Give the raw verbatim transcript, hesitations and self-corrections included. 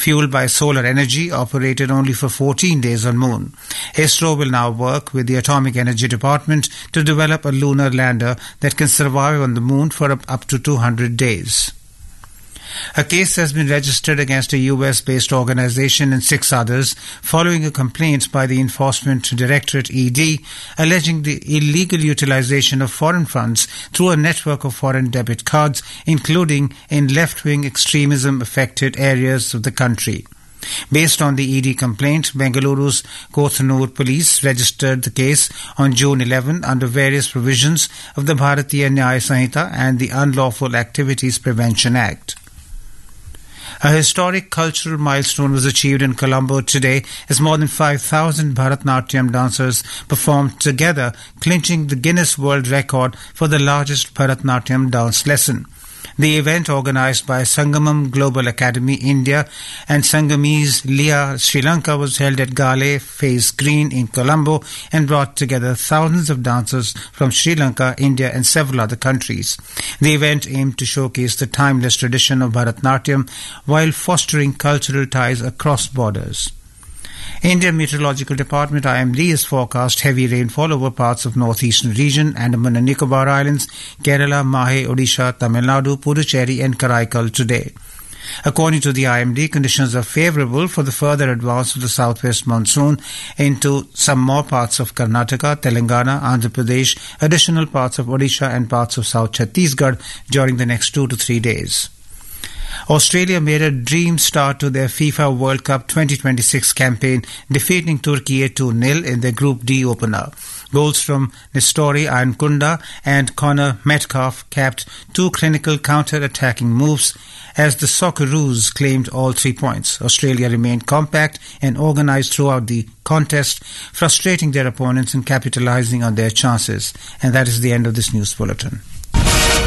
fueled by solar energy, operated only for fourteen days on Moon. ISRO will now work with the Atomic Energy Department to develop a lunar lander that can survive on the Moon for up to two hundred days. A case has been registered against a U S-based organization and six others following a complaint by the Enforcement Directorate E D alleging the illegal utilization of foreign funds through a network of foreign debit cards, including in left-wing extremism-affected areas of the country. Based on the E D complaint, Bengaluru's Kothanur police registered the case on June eleventh under various provisions of the Bharatiya Nyaya Sanhita and the Unlawful Activities Prevention Act. A historic cultural milestone was achieved in Colombo today as more than five thousand Bharatnatyam dancers performed together, clinching the Guinness World Record for the largest Bharatnatyam dance lesson. The event, organised by Sangamam Global Academy India and Sangamese Lia Sri Lanka, was held at Gale Phase Green in Colombo and brought together thousands of dancers from Sri Lanka, India and several other countries. The event aimed to showcase the timeless tradition of Bharatnatyam while fostering cultural ties across borders. Indian Meteorological Department I M D has forecast heavy rainfall over parts of northeastern region, Andaman and Nicobar Islands, Kerala, Mahe, Odisha, Tamil Nadu, Puducherry and Karaikal today. According to the I M D, conditions are favourable for the further advance of the southwest monsoon into some more parts of Karnataka, Telangana, Andhra Pradesh, additional parts of Odisha and parts of South Chhattisgarh during the next two to three days. Australia made a dream start to their FIFA World Cup twenty twenty-six campaign, defeating Turkey two nil in their Group D opener. Goals from Nestori Ayankunda and Connor Metcalf capped two clinical counter-attacking moves as the Socceroos claimed all three points. Australia remained compact and organised throughout the contest, frustrating their opponents and capitalising on their chances. And that is the end of this news bulletin.